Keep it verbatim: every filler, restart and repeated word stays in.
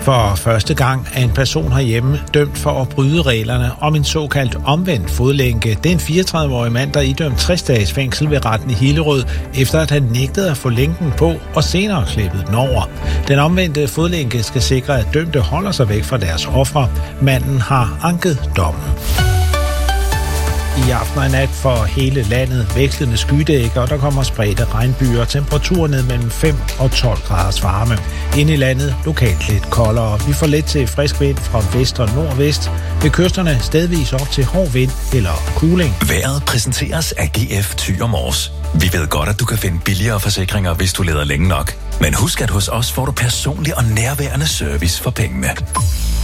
For første gang er en person herhjemme dømt for at bryde reglerne om en såkaldt omvendt fodlænke. Det er en fireogtredive-årig mand, der er idømt tres dages fængsel ved retten i Hillerød, efter at han nægtede at få lænken på og senere klippede den over. Den omvendte fodlænke skal sikre, at dømte holder sig væk fra deres ofre. Manden har anket dommen. I aften og i nat for hele landet vekslende skydækker, og der kommer spredte regnbyer. Temperaturer ned mellem fem og tolv graders varme. Inde i landet lokalt lidt koldere. Vi får let til frisk vind fra vest og nordvest. Ved kysterne stedvis op til hård vind eller kuling. Vejret præsenteres af G F Thy og Mors. Vi ved godt, at du kan finde billigere forsikringer, hvis du leder længe nok. Men husk, at hos os får du personlig og nærværende service for pengene.